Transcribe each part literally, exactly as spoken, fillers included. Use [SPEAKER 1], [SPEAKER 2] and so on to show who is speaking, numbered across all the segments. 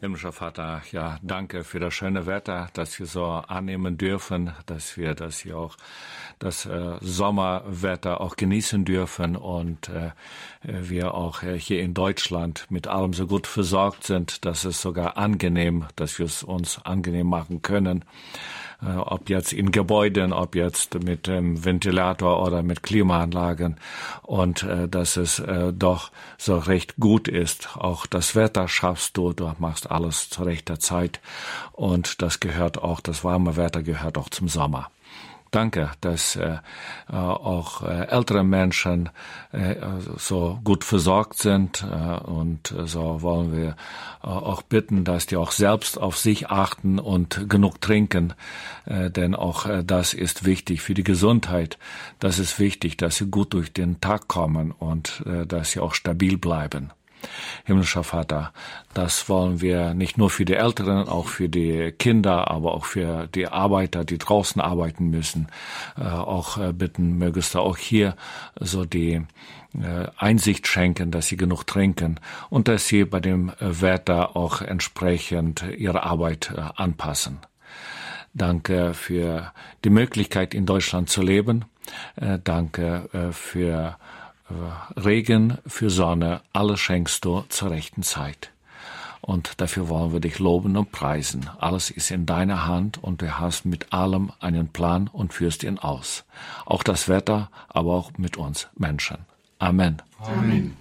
[SPEAKER 1] Himmlischer Vater, ja, danke für das schöne Wetter, dass wir so annehmen dürfen, dass wir das hier auch, das äh, Sommerwetter auch genießen dürfen und äh, wir auch äh, hier in Deutschland mit allem so gut versorgt sind, dass es sogar angenehm, dass wir es uns angenehm machen können. Äh, ob jetzt in Gebäuden, ob jetzt mit dem Ventilator oder mit Klimaanlagen und äh, dass es äh, doch so recht gut ist. Auch das Wetter schaffst du, du machst alles zu rechter Zeit und das gehört auch, das warme Wetter gehört auch zum Sommer. Danke, dass äh, auch äh, ältere Menschen äh, so gut versorgt sind äh, und äh, so wollen wir äh, auch bitten, dass die auch selbst auf sich achten und genug trinken, äh, denn auch äh, das ist wichtig für die Gesundheit. Das ist wichtig, dass sie gut durch den Tag kommen und äh, dass sie auch stabil bleiben. Himmlischer Vater, das wollen wir nicht nur für die Älteren, auch für die Kinder, aber auch für die Arbeiter, die draußen arbeiten müssen, äh, auch äh, bitten, mögest du auch hier so die äh, Einsicht schenken, dass sie genug trinken und dass sie bei dem äh, Wetter auch entsprechend ihre Arbeit äh, anpassen. Danke für die Möglichkeit, in Deutschland zu leben. Äh, danke äh, für Regen, für Sonne, alles schenkst du zur rechten Zeit. Und dafür wollen wir dich loben und preisen. Alles ist in deiner Hand und du hast mit allem einen Plan und führst ihn aus. Auch das Wetter, aber auch mit uns Menschen. Amen.
[SPEAKER 2] Amen.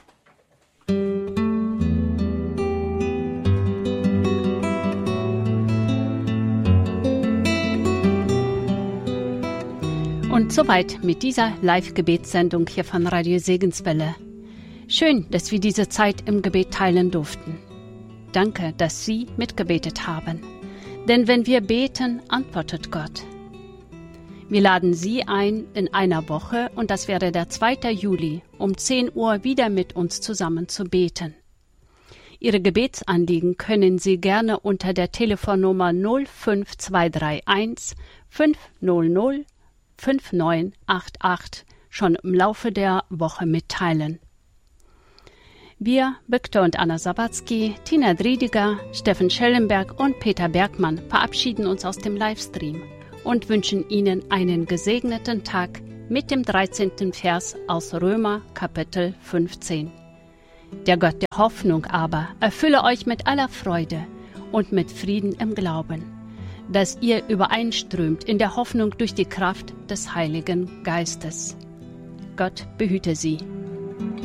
[SPEAKER 3] Und soweit mit dieser Live-Gebetssendung hier von Radio Segenswelle. Schön, dass wir diese Zeit im Gebet teilen durften. Danke, dass Sie mitgebetet haben. Denn wenn wir beten, antwortet Gott. Wir laden Sie ein, in einer Woche, und das wäre der zweite Juli, um zehn Uhr wieder mit uns zusammen zu beten. Ihre Gebetsanliegen können Sie gerne unter der Telefonnummer null fünf zwei drei eins fünf null null fünf neun acht acht schon im Laufe der Woche mitteilen. Wir, Viktor und Anna Sawatzki, Tina Driediger, Steffen Schellenberg und Peter Bergmann verabschieden uns aus dem Livestream und wünschen Ihnen einen gesegneten Tag mit dem dreizehnten Vers aus Römer Kapitel fünfzehn. Der Gott der Hoffnung aber erfülle euch mit aller Freude und mit Frieden im Glauben, dass ihr übereinströmt in der Hoffnung durch die Kraft des Heiligen Geistes. Gott behüte Sie.